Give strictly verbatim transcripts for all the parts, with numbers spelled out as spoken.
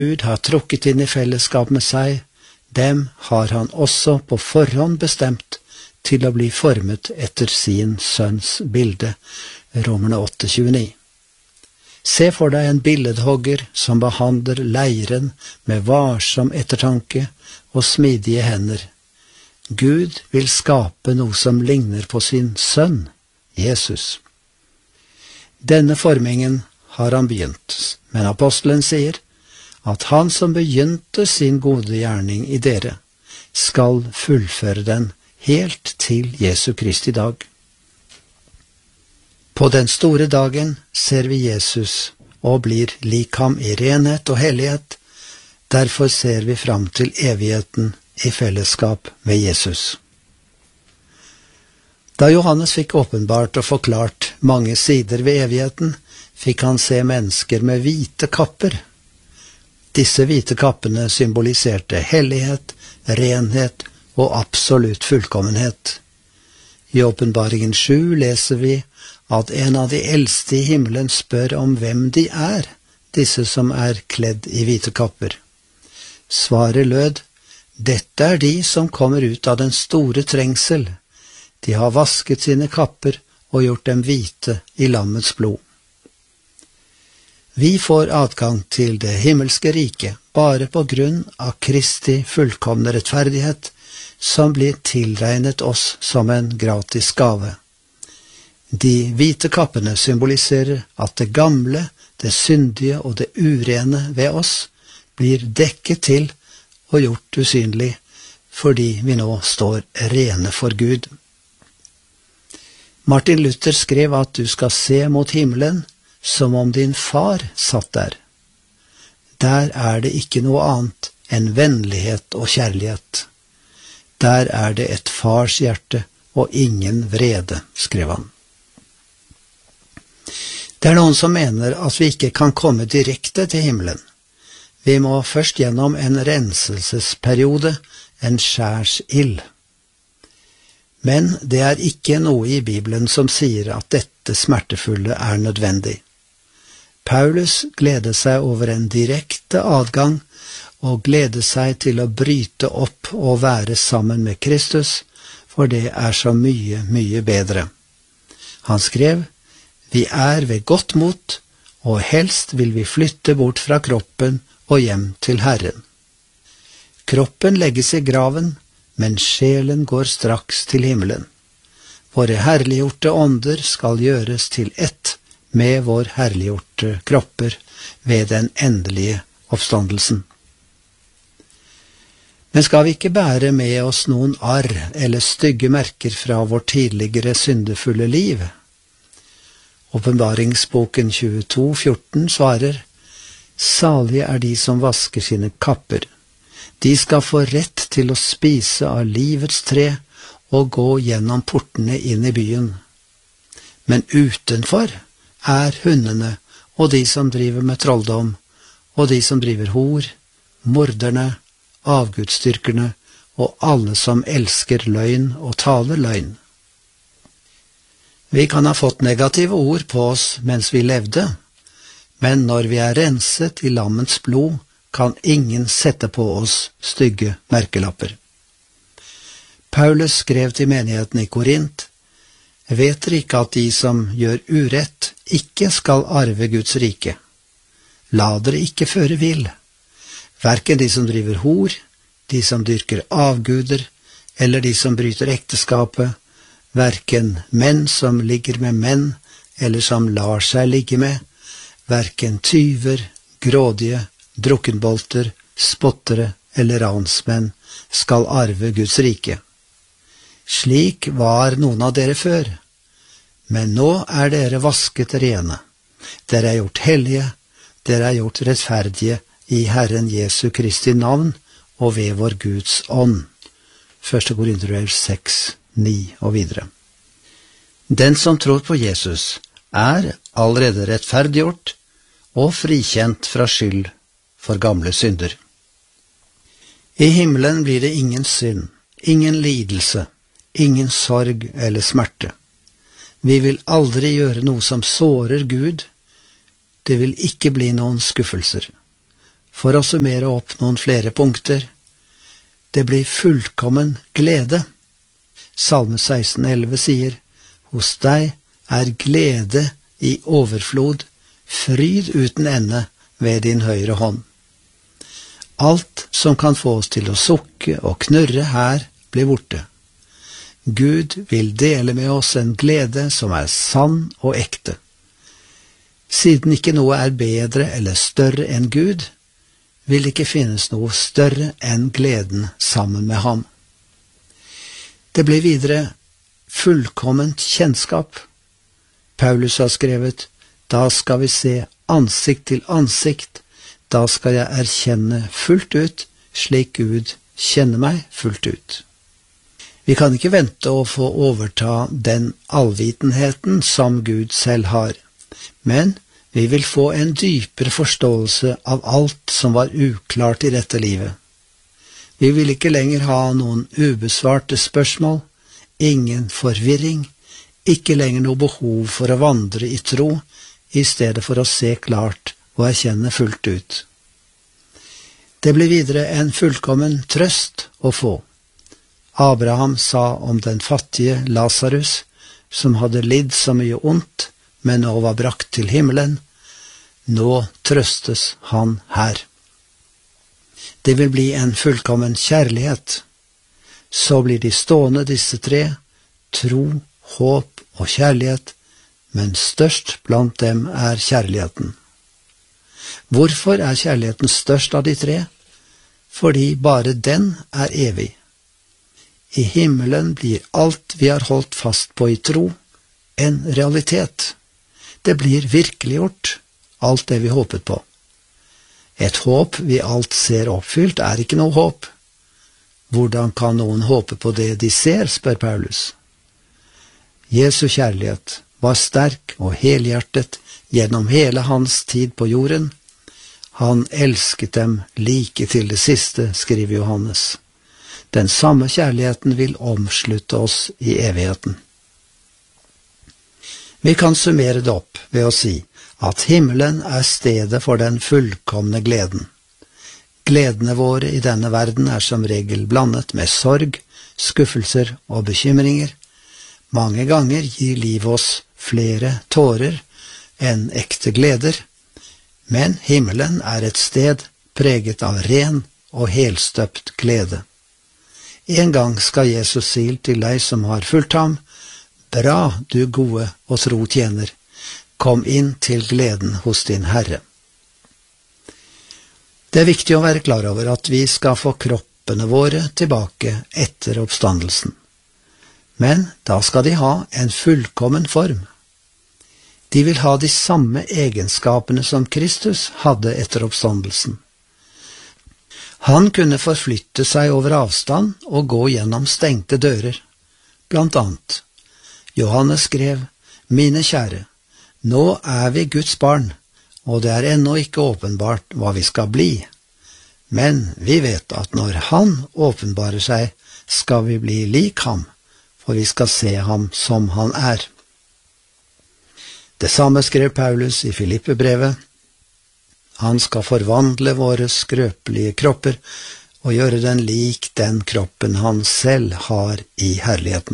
Gud har trukket inn i fellesskap med seg, dem har han også på forhånd bestemt til å bli formet etter sin sønns bilde. Romerne åtte tjueni. Se for deg en billedhogger som behandler leiren med varsom ettertanke og smidige hender. Gud vil skape noe som ligner på sin sønn, Jesus. Denne formingen har han begynt, men apostelen sier at han som begynte sin gode gjerning i dere, skal fullføre den helt til Jesu Kristi dag. På den store dagen ser vi Jesus og blir lik ham i renhet og hellighet. Derfor ser vi fram til evigheten i fellesskap med Jesus. Da Johannes fikk åpenbart og forklart mange sider ved evigheten, fikk han se mennesker med hvite kapper. Disse hvite kappene symboliserte hellighet, renhet og absolutt fullkommenhet. I Åpenbaringen sju leser vi at en av de eldste i himmelen spør om hvem de er, disse som er kledd i hvite kapper. Svaret lød, dette er de som kommer ut av den store trengsel. De har vasket sine kapper og gjort dem hvite i lammets blod. Vi får adgang til det himmelske riket bare på grunn av Kristi fullkomne rettferdighet, som blir tilregnet oss som en gratis gave. De hvite kappene symboliserer at det gamle, det syndige og det urene ved oss blir dekket til og gjort usynlig, fordi vi nå står rene for Gud. Martin Luther skrev at du skal se mot himmelen som om din far satt der. Der er det ikke noe annet enn vennlighet og kjærlighet. Der er det et fars hjerte og ingen vrede, skrev han. Det er noen som mener at vi ikke kan komme direkte til himmelen. Vi må først gjennom en renselsesperiode, en skjærsild. Men det er ikke noe i Bibelen som sier at dette smertefulle er nødvendig. Paulus gleder seg over en direkte adgang, og gleder seg til å bryte opp og være sammen med Kristus, for det er så mye, mye bedre. Han skrev, vi er ved godt mot, og helst vil vi flytte bort fra kroppen og hjem til Herren. Kroppen legges i graven, men sjelen går straks til himmelen. Våre herliggjorte ånder skal gjøres til ett med vår herliggjorte kropper ved den endelige oppstandelsen. Men skal vi ikke bære med oss noen arr eller stygge merker fra vårt tidligere syndefulle liv? Åpenbaringsboken tjueto fjorten svarer, salige er de som vasker sine kapper. De skal få rett til å spise av livets tre og gå gjennom portene inn i byen. Men utenfor er hundene og de som driver med trolldom, og de som driver hor, morderne, avgudsdyrkerne og alle som elsker løgn og taler løgn. Vi kan ha fått negative ord på oss mens vi levde, men når vi er renset i lammens blod, kan ingen sette på oss stygge merkelapper. Paulus skrev til menigheten i Korint, vet dere ikke at de som gjør urett ikke skal arve Guds rike? La dere ikke føre vill. Hverken de som driver hor, de som dyrker avguder, eller de som bryter ekteskapet, hverken menn som ligger med menn, eller som lar seg ligge med, hverken tyver, grådige, drukkenbolter, spottere eller ransmenn skal arve Guds rike. Slik var noen av dere før, men nå er dere vasket rene. Dere er gjort hellige, dere er gjort rettferdige i Herren Jesu Kristi navn og ved vår Guds ånd. Første Korinterbrev seks ni og videre. Den som tror på Jesus er allerede rettferdiggjort og frikjent fra skyld for gamle synder. I himmelen blir det ingen synd, ingen lidelse, ingen sorg eller smerte. Vi vil aldri gjøre noe som sårer Gud. Det vil ikke bli noen skuffelser. For å summere opp noen flere punkter: det blir fullkommen glede. Salme seksten elleve sier: hos deg er glede i overflod, fryd uten ende ved din høyre hånd. Alt som kan få oss til å sukke og knurre her, blir borte. Gud vil dele med oss en glede som er sann og ekte. Siden ikke noe er bedre eller større enn Gud, vil det ikke finnes noe større enn gleden sammen med ham. Det blir videre fullkomment kjennskap. Paulus har skrevet: da skal vi se ansikt til ansikt, da skal jeg erkjenne fullt ut, slik Gud kjenner meg fullt ut. Vi kan ikke vente å få overta den allvitenheten som Gud selv har, men vi vil få en dypere forståelse av alt som var uklart i dette livet. Vi vil ikke lenger ha noen ubesvarte spørsmål, ingen forvirring, ikke lenger noe behov for å vandre i tro, i stedet for å se klart og erkjenne fullt ut. Det blir videre en fullkommen trøst å få. Abraham sa om den fattige Lazarus, som hadde lidd så mye ondt, men nå var brakt til himmelen: nå trøstes han her. Det vil bli en fullkommen kjærlighet. Så blir de stående, disse tre: tro, håp og kjærlighet, men størst blant dem er kjærligheten. Hvorfor er kjærligheten størst av de tre? Fordi bare den er evig. I himmelen blir alt vi har holdt fast på i tro, en realitet. Det blir virkeliggjort, alt det vi håpet på. Et håp vi alt ser oppfylt, er ikke noe håp. Hvordan kan noen håpe på det de ser, spør Paulus. Jesu kjærlighet var sterk og helhjertet gjennom hele hans tid på jorden. Han elsket dem like til det siste, skriver Johannes. Den samme kjærligheten vil omslutte oss i evigheten. Vi kan summere det opp ved å si at himmelen er stedet for den fullkomne gleden. Gledene våre i denne verden er som regel blandet med sorg, skuffelser og bekymringer. Mange ganger gir livet oss flere tårer enn ekte gleder, men himmelen er et sted preget av ren og helstøpt glede. En gang skal Jesus si til deg som har fulgt ham: bra, du gode og tro tjener, kom inn til gleden hos din Herre. Det er viktig å være klar over at vi skal få kroppene våre tilbake etter oppstandelsen. Men da skal de ha en fullkommen form. De vil ha de samme egenskapene som Kristus hadde etter oppstandelsen. Han kunne forflytte seg over avstand og gå gjennom stengte dører. Blant annet, Johannes skrev: mine kjære, nå er vi Guds barn, og det er ennå ikke åpenbart hva vi skal bli. Men vi vet at når Han åpenbarer seg, skal vi bli lik ham, for vi skal se ham som han er. Det samme skrev Paulus i Filippebrevet. Han skal forvandle våre skrøpelige kropper og gjøre den lik den kroppen han selv har i herligheten.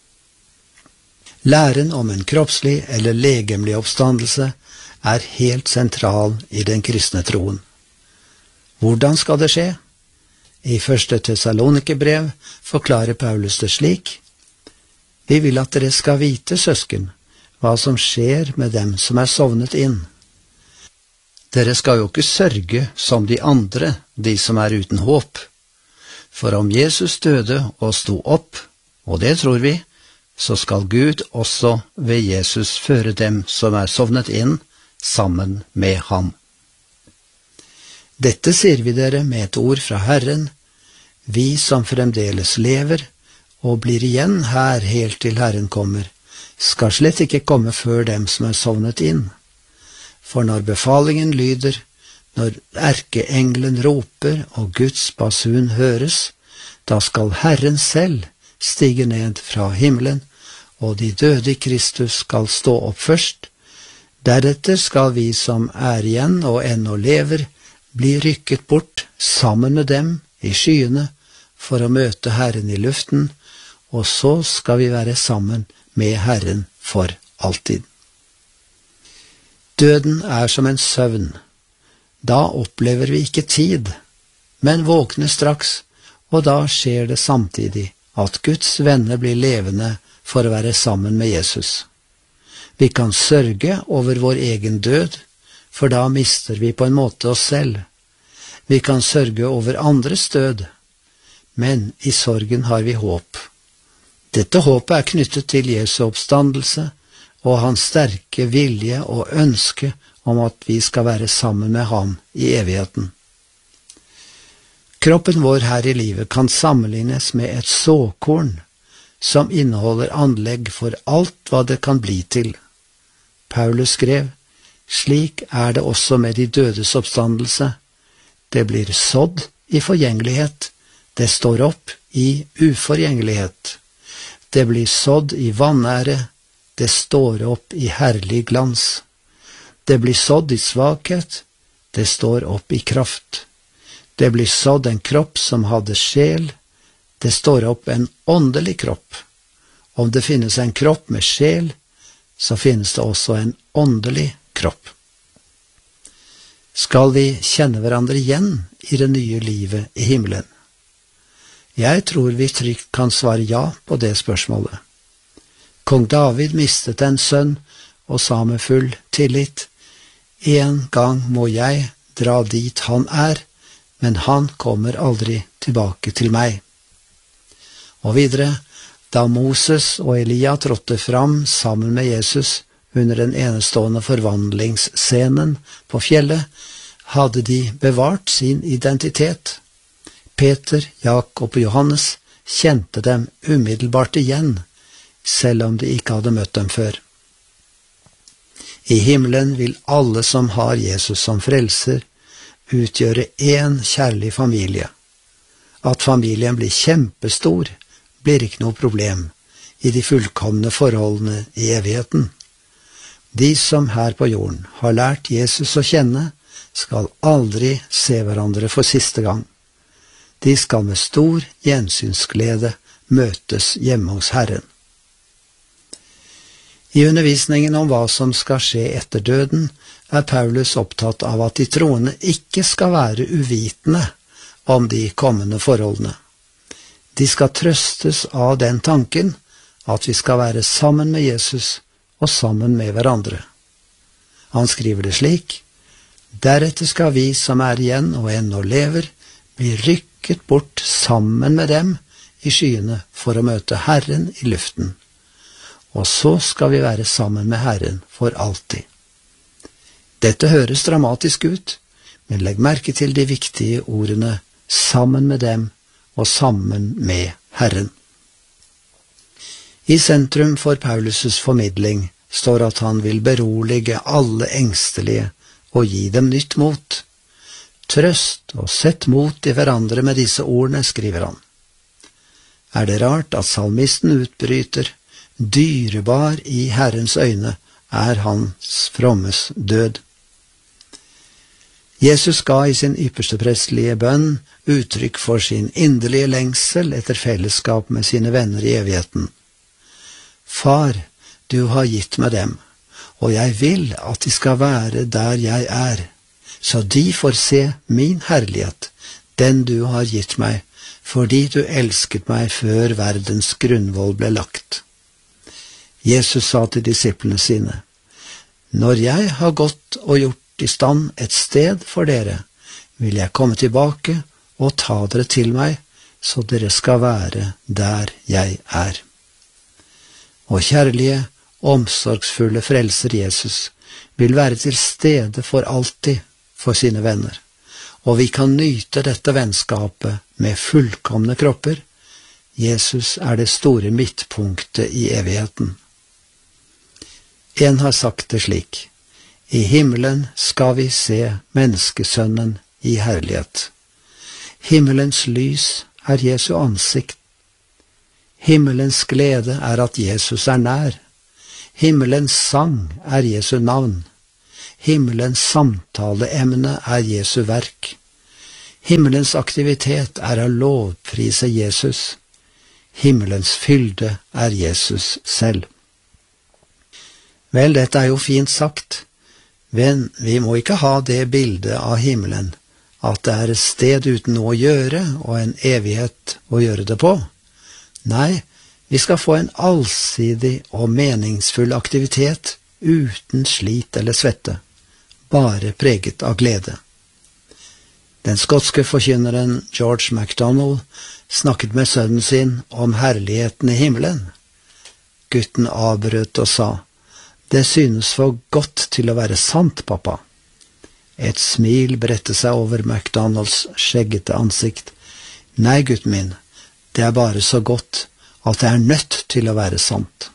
Læren om en kroppslig eller legemlig oppstandelse er helt sentral i den kristne troen. Hvordan skal det skje? I første Tessalonikerbrev forklarer Paulus det slik: vi vil at dere skal vite, søsken, hva som skjer med dem som er sovnet inn. Dere skal jo ikke sørge som de andre, de som er uten håp. For om Jesus døde og sto opp, og det tror vi, så skal Gud også ved Jesus føre dem som er sovnet inn, sammen med ham. Dette sier vi dere med et ord fra Herren, vi som fremdeles lever, og blir igjen her helt til Herren kommer, skal slett ikke komme før dem som er sovnet inn. For når befalingen lyder, når erkeengelen roper og Guds basun høres, da skal Herren selv stige ned fra himmelen, og de døde i Kristus skal stå opp først. Deretter skal vi som er igjen og ennå lever, bli rykket bort sammen med dem i skyene for å møte Herren i luften, og så skal vi være sammen med Herren for alltid. Døden er som en søvn. Da opplever vi ikke tid, men våkner straks, og da skjer det samtidig at Guds venner blir levende for å være sammen med Jesus. Vi kan sørge over vår egen død, for da mister vi på en måte oss selv. Vi kan sørge over andres død, men i sorgen har vi håp. Dette håpet er knyttet til Jesu oppstandelse og hans sterke vilje og ønske om at vi skal være sammen med ham i evigheten. Kroppen vår her i livet kan sammenlignes med et såkorn som inneholder anlegg for alt hva det kan bli til. Paulus skrev, slik er det også med de dødes oppstandelse. Det blir sådd i forgjengelighet, det står opp i uforgjengelighet. Det blir sådd i vanære, det står opp i herlig glans. Det blir sådd i svakhet, det står opp i kraft. Det blir sådd en kropp som hadde sjel, det står opp en åndelig kropp. Om det finnes en kropp med sjel, så finnes det også en åndelig kropp. Skal vi kjenne hverandre igjen i det nye livet i himmelen? Jeg tror vi trygt kan svare ja på det spørsmålet. Kong David mistet en sønn og sa med full tillit, en gang må jeg dra dit han er, men han kommer aldri tilbake til meg. Og videre, da Moses og Elia trådte fram sammen med Jesus under den enestående forvandlingsscenen på fjellet, hadde de bevart sin identitet. Peter, Jakob og Johannes kjente dem umiddelbart igjen, selv om de ikke hadde møtt dem før. I himmelen vil alle som har Jesus som frelser, utgjøre en kjærlig familie. At familien blir kjempestor, blir ikke noe problem i de fullkomne forholdene i evigheten. De som her på jorden har lært Jesus å kjenne, skal aldri se hverandre for siste gang. De skal med stor gjensynsglede møtes hjemme hos Herren. I undervisningen om hva som skal skje etter døden, er Paulus opptatt av at de troende ikke skal være uvitende om de kommende forholdene. De skal trøstes av den tanken at vi skal være sammen med Jesus og sammen med hverandre. Han skriver det slik, deretter skal vi som er igjen og ennå lever, bli rykket bort sammen med dem i skyene for å møte Herren i luften. Og så skal vi være sammen med Herren for alltid. Dette høres dramatisk ut, men legg merke til de viktige ordene sammen med dem og sammen med Herren. I sentrum for Paulus' formidling står at han vil berolige alle engstelige og gi dem nytt mot. Trøst og sett mot i hverandre med disse ordene, skriver han. Er det rart at salmisten utbryter, dyrebar i Herrens øyne er hans frommes død. Jesus ga i sin ypperste prestelige bønn uttrykk for sin inderlige lengsel etter fellesskap med sine venner i evigheten. Far, du har gitt meg dem, og jeg vil at de skal være der jeg er, så de får se min herlighet, den du har gitt meg, fordi du elsket meg før verdens grunnvoll ble lagt. Jesus sa til disiplene sine, når jeg har gått og gjort i stand et sted for dere, vil jeg komme tilbake og ta dere til meg, så dere skal være der jeg er. Og kjærlige, omsorgsfulle frelser Jesus vil være til stede for alltid for sine venner, og vi kan nyte dette vennskapet med fullkomne kropper. Jesus er det store midtpunktet i evigheten. En har sagt det slik, i himmelen skal vi se menneskesønnen i herlighet. Himmelens lys er Jesu ansikt. Himmelens glede er at Jesus er nær. Himmelens sang er Jesu navn. Himmelens samtaleemne er Jesu verk. Himmelens aktivitet er å lovprise Jesus. Himmelens fylde er Jesus selv. Vel, dette er jo fint sagt, men vi må ikke ha det bildet av himmelen, at det er et sted uten noe å gjøre og en evighet å gjøre det på. Nei, vi skal få en allsidig og meningsfull aktivitet uten slit eller svette, bare preget av glede. Den skotske forkynneren George MacDonald snakket med sønnen sin om herligheten i himmelen. Gutten avbrøt og sa, «Det synes for godt til å være sant, pappa.» Et smil bredte seg over MacDonalds skjeggete ansikt. «Nei, gutten min, det er bare så godt at det er nødt til å være sant.»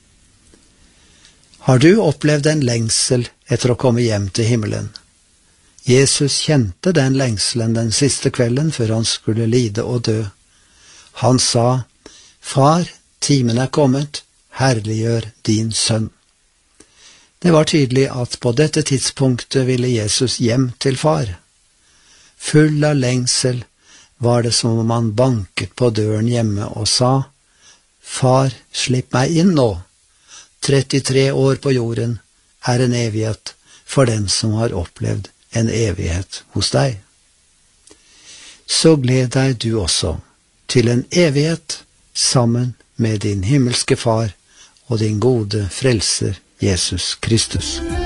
Har du opplevd en lengsel etter å komme hjem til himmelen? Jesus kjente den lengselen den siste kvelden før han skulle lide og dø. Han sa, «Far, timen er kommet, herliggjør din sønn.» Det var tydelig at på dette tidspunktet ville Jesus hjem til far. Full av lengsel var det som om han banket på døren hjemme og sa, «Far, slipp meg inn nå. trettitre år på jorden er en evighet for den som har opplevd en evighet hos deg.» Så gled deg du også til en evighet sammen med din himmelske far og din gode frelser Jesus Kristus.